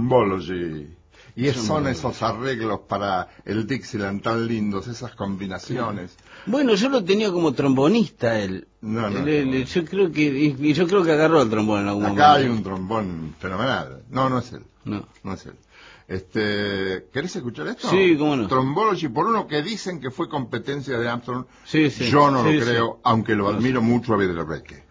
Trombology. Y son esos arreglos para el Dixieland tan lindos, esas combinaciones. Bueno, yo lo tenía como trombonista él. No. Yo creo que agarró el trombón en algún momento. Acá hay un trombón fenomenal. No es él. No es él. ¿Querés escuchar esto? Sí, cómo no. Trombology, por uno que dicen que fue competencia de Armstrong. Sí. Yo no lo creo, aunque lo admiro mucho a Vedra Brekke.